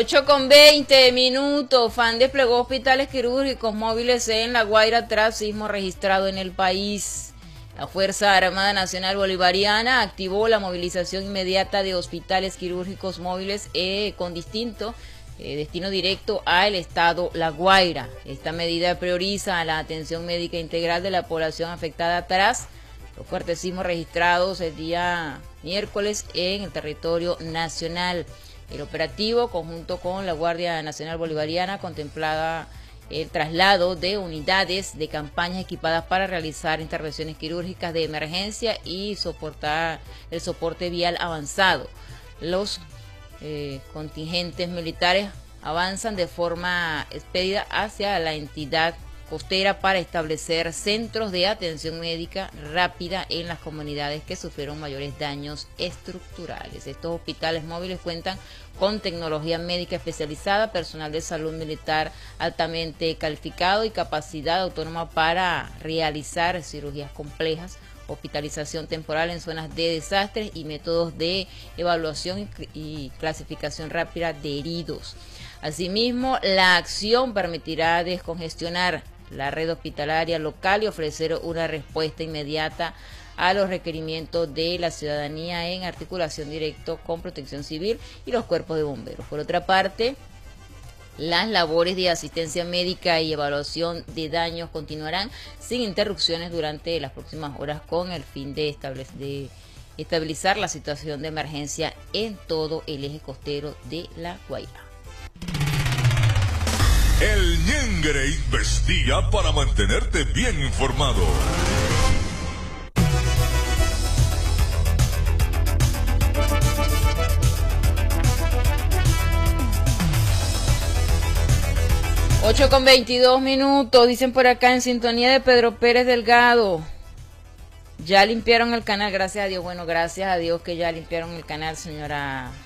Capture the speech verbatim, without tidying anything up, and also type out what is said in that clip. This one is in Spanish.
ocho con veinte minutos. FAN desplegó hospitales quirúrgicos móviles en La Guaira tras sismo registrado en el país. La Fuerza Armada Nacional Bolivariana activó la movilización inmediata de hospitales quirúrgicos móviles eh, con distinto eh, destino directo al estado La Guaira. Esta medida prioriza la atención médica integral de la población afectada tras los fuertes sismos registrados el día miércoles en el territorio nacional. El operativo, conjunto con la Guardia Nacional Bolivariana, contemplaba el traslado de unidades de campañas equipadas para realizar intervenciones quirúrgicas de emergencia y soportar el soporte vial avanzado. Los eh, contingentes militares avanzan de forma expedita hacia la entidad costera para establecer centros de atención médica rápida en las comunidades que sufrieron mayores daños estructurales. Estos hospitales móviles cuentan con tecnología médica especializada, personal de salud militar altamente calificado y capacidad autónoma para realizar cirugías complejas, hospitalización temporal en zonas de desastres y métodos de evaluación y clasificación rápida de heridos. Asimismo, la acción permitirá descongestionar la red hospitalaria local y ofrecer una respuesta inmediata a los requerimientos de la ciudadanía en articulación directa con Protección Civil y los cuerpos de bomberos. Por otra parte, las labores de asistencia médica y evaluación de daños continuarán sin interrupciones durante las próximas horas con el fin de, establec- de estabilizar la situación de emergencia en todo el eje costero de La Guaira. El Ñengre investiga para mantenerte bien informado. ocho con veintidós minutos, dicen por acá en sintonía de Pedro Pérez Delgado. Ya limpiaron el canal, gracias a Dios. Bueno, gracias a Dios que ya limpiaron el canal, señora